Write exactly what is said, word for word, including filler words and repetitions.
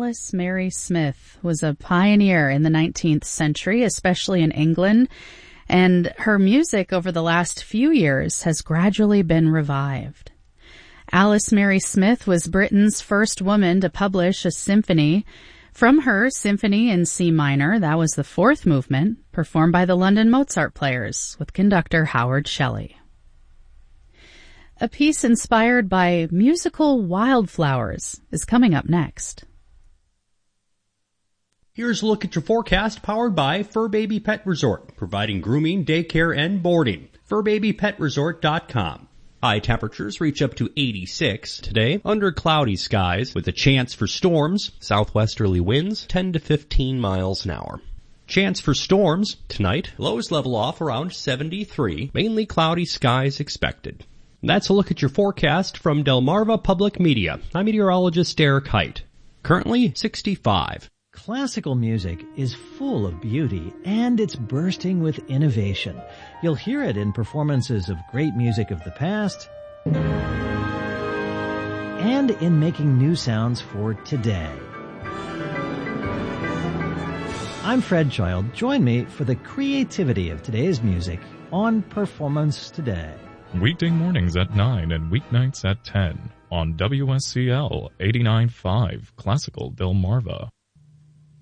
Alice Mary Smith was a pioneer in the nineteenth century, especially in England, and her music over the last few years has gradually been revived. Alice Mary Smith was Britain's first woman to publish a symphony. From her Symphony in C minor, that was the fourth movement, performed by the London Mozart Players with conductor Howard Shelley. A piece inspired by musical wildflowers is coming up next. Here's a look at your forecast powered by Fur Baby Pet Resort, providing grooming, daycare, and boarding. fur baby pet resort dot com. High temperatures reach up to eighty-six today under cloudy skies with a chance for storms. Southwesterly winds ten to fifteen miles an hour. Chance for storms tonight. Lows level off around seventy-three. Mainly cloudy skies expected. That's a look at your forecast from Delmarva Public Media. I'm meteorologist Eric Height. Currently sixty-five. Classical music is full of beauty, and it's bursting with innovation. You'll hear it in performances of great music of the past and in making new sounds for today. I'm Fred Child. Join me for the creativity of today's music on Performance Today. Weekday mornings at nine and weeknights at ten on W S C L eighty-nine point five Classical Delmarva.